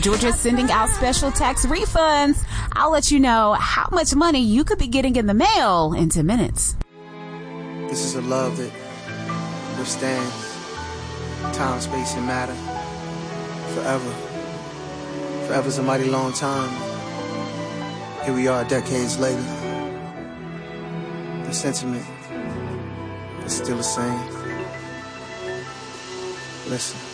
Georgia's sending out special tax refunds. I'll let you know how much money you could be getting in the mail in 10 minutes. This is a love that withstands time, space, and matter. Forever. Forever's a mighty long time. Here we are decades later. The sentiment is still the same. Listen.